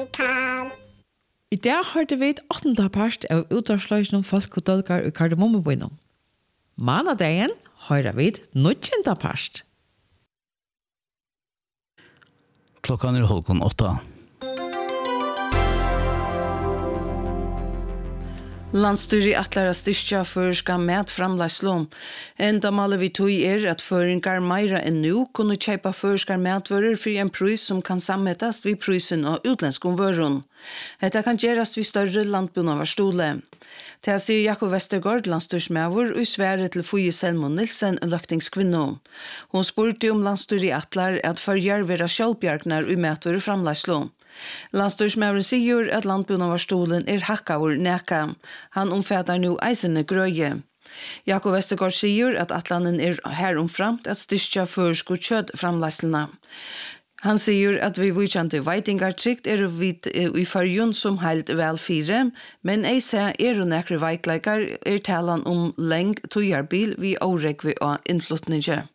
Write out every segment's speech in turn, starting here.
I dag hørte vi 8. part av utdragsløsning om folk og dolkar i Kardemommebøyene. Manadagen hører vi 9. part. Klokkan 7:30. Landsstyret atlar a styrkja føreska matframleiðslum. Enda malet vi tog at føringar meira enn nu kunne kjeipa føreskar matvører for en pris som kan sammetast vid prisen av utländskum vörun. Detta kan gerast vid større landbunnavarstole. Det sier Jakob Vestergaard, landstyrsmævur, og svære til Foye Selmon Nilsen, løktingskvinno. Hun spurte om landstyret atlar at førjar vera sjálvbjargnar i matvører framleiðslum. Landstyrsmævren sier at landbunnavarstolen hakkavur neka. Han omfattar nu eisene grøye. Jakob Vestergaard sier at atlanen heromframt at styrkja førsk og kjødframleislene. Han sier at vi vikjante veitingartrykt vi i fyrjun som heilt vel fire, men ei se og nekre veikleikar talan om leng tojarbil vi åregvi og innflutninge.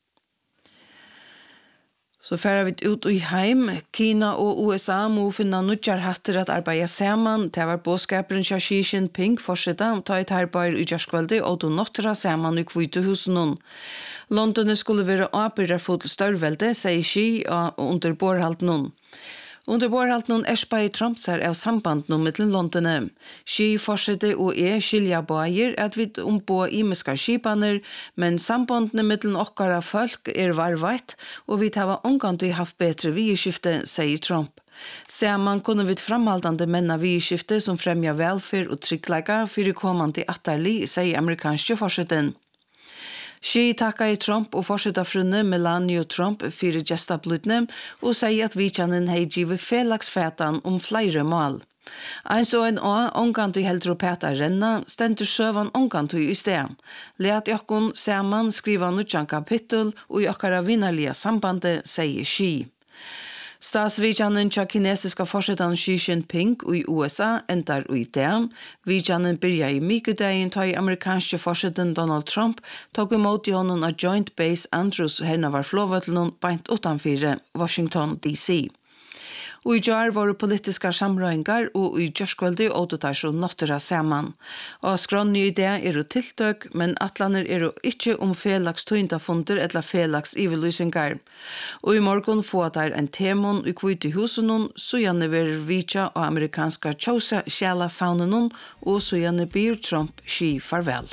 Så færer vi ut i heim. Kina og USA må finne nødjar hatter at arbeida saman. Det var båskaperen til Xi Jinping fortsetta ta et arbeid i Gjerskvaldi og do nottra saman i Kvitehusen. London skulle være apirarfot størvelde, sier Xi under borhalten. Under borhalten Espai Trumpsar av sambanden mellom London. Xi fortsette og skilja bøyer at vi ombå imiskar skipaner, men sambandene mellom okkara folk varveit, og vi har omgående haft bedre vieskifte, sier Trump. Saman kunne vi framhaldande menna vieskifte som fremja velferd og tryggleika for kommande atterli, sier amerikanske forsetten. Xi takka i Trump og fortsetta frunne Melania Trump for gestablutne og sier at vi kjenner hei givet felagsfætan om flere mål. Ein så en ongantu heldro peta renna, stendur søvan ongantu i sted. Leat jokkun saman skriva nutjan kapittel og i okkara vinnerliga sambande, sier Xi. Statsvidjanen til kinesiska forsetan Xi Jinping i USA endar i det. Vidjanen byrja i mykudegin ta i amerikanske forsetan Donald Trump tog imot i honom av Joint Base Andrews hernavar flåvøtlen beint utanfyre Washington, D.C. Og i jar var politiska samrøyngar og i Gjerskvaldi åtetar så nottera saman. Og skronni i det tiltøk, men atlaner ikkje om felags tøyndafunder eller felags iveløysingar. Og i morgon få der en temon i Kvitehusen, så gjerne ver vitja og amerikanska tjausa sjæla saunen, og så gjerne byr Trump Xi farvel.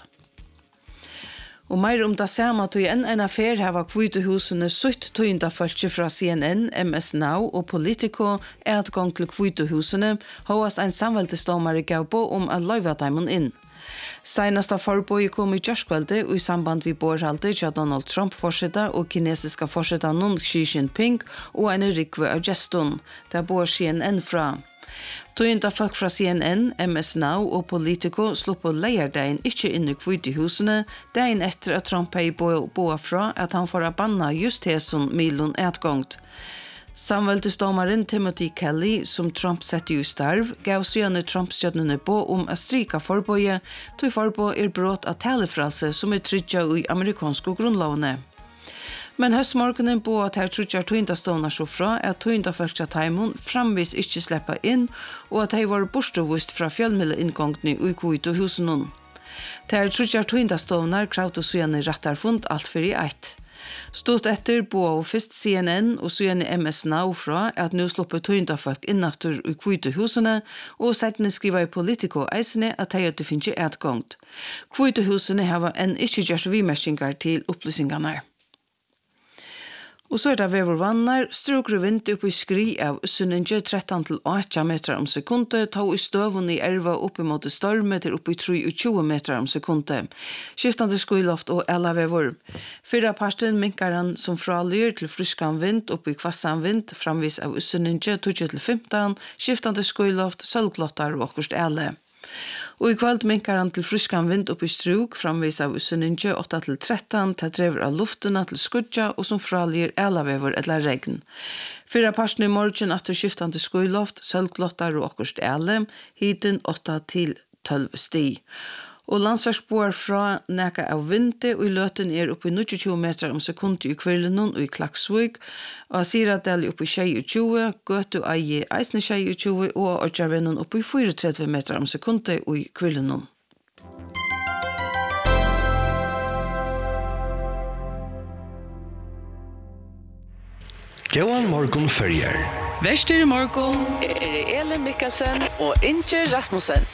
Og meir om det samme tog en affær hava Kvitehusene sutt tøyndafølge fra CNN, MS Now og Politico gang til Kvitehusene, hovast en samveldesdommare gav på om at løyva daimon inn. Senast av forboi kom i Gjerskvaldi og i samband vi borhalde til Donald Trump forsetta og kinesiska forsetta Xi Jinping og en rikve av geston. Det bor CNN fra. Tøynda folk fra CNN, MS Now og Politico slupp på leierdein ikkje inn i Kvitehusene, dagen etter at Trump hei boa fra at han får banna just heson milon etgångt. Samveldesdommaren Timothy Kelly, som Trump sette i starv, gav søgjane Trump-stjødnene på om å strika forbøye, tog forbøy brott av talefralse som trydja i amerikanske grunnlovene. Men høstmorgenen på at her trudjar tøyndastånar så fra at tøyndafølgsja taimon framvis ikkje sleppa inn og at hei var borstevust fra fjellmilleinngongni i Kvitehusen. Her trudjar tøyndastånar krautu søgjane rattarfund alt fyrir eit. Stort etter på først CNN og søgjane MS Now fra at nu sluppe tøyndafølg innaftur i Kvitehusene og settene skriva i Politico eisene at hei at det finnes etgångt. Kvitehusene hava enn ikkje gjørs vimersingar til opplysningarna. Og så det vevervannar, struker vind opp i skri av sunninge 13-8 meter om sekundet, ta i støvun i erva opp mot storme til opp i 23 meter om sekundet. Skiftande skuiloft og elavever. Fyrra parten minkar han som fralyr til fryskan vind opp i kvassan vind, framvis av sunninge 20-15, skiftande skuiloft, sølglottar og okkurst ele. Og i kveld minkar han til fryskan vind opp i struk, framvis av sunninge 8-13, til drever av luftena til skudja og som fralir elavever eller regn. Fyrra parten i morgen atter skiftande skuiloft, sølglottar og okkurst ele, hiten 8-12 sti. Og landsverksboar fra neka av vinte, og i løten oppe i 29 meter om sekunder i Kvirlenon og i Klaksvik, og Siradal oppe i 22, Gøtu eie eisne 22, og Orjarvenon oppe i 34 meter om sekunder i Kvirlenon. Gåan morgon följer. Värster i morgon är Elin Mikkelsen och Inge Rasmussen.